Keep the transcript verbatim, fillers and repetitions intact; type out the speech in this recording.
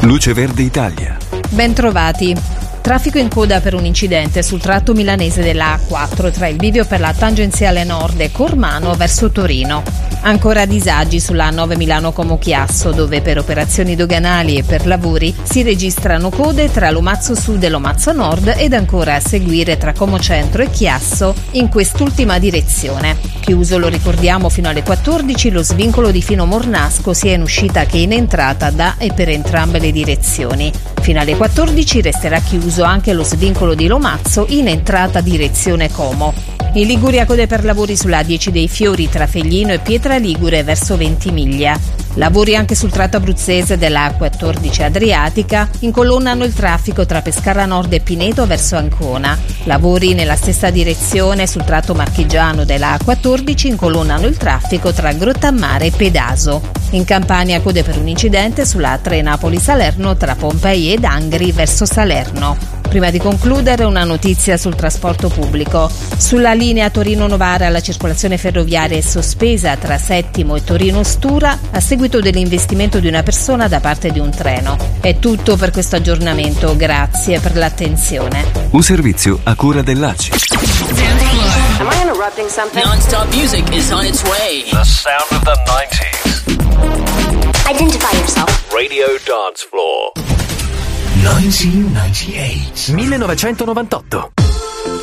Luce Verde Italia. Bentrovati. Traffico in coda per un incidente sul tratto milanese della A quattro tra il bivio per la tangenziale nord e Cormano verso Torino. Ancora disagi sulla A nove Milano-Como Chiasso, dove per operazioni doganali e per lavori si registrano code tra Lomazzo Sud e Lomazzo Nord ed ancora a seguire tra Como Centro e Chiasso in quest'ultima direzione. Chiuso, lo ricordiamo, fino alle quattordici lo svincolo di Fino Mornasco sia in uscita che in entrata da e per entrambe le direzioni. Fino alle quattordici resterà chiuso anche lo svincolo di Lomazzo in entrata direzione Como. In Liguria code per lavori sulla A dieci dei Fiori tra Feglino e Pietra Ligure verso Ventimiglia. Lavori anche sul tratto abruzzese della A quattordici Adriatica incolonnano il traffico tra Pescara Nord e Pineto verso Ancona. Lavori nella stessa direzione sul tratto marchigiano della A quattordici incolonnano il traffico tra Grottammare e Pedaso. In Campania code per un incidente sulla A tre Napoli-Salerno tra Pompei ed Angri verso Salerno. Prima di concludere, una notizia sul trasporto pubblico. Sulla linea Torino-Novara la circolazione ferroviaria è sospesa tra Settimo e Torino-Stura a seguito dell'investimento di una persona da parte di un treno. È tutto per questo aggiornamento, grazie per l'attenzione. Un servizio a cura dell'A C I. Am I interrupting something? Non-stop music is on its way. The sound of the nineties. Identify yourself. Radio Dance Floor. millenovecentonovantaotto.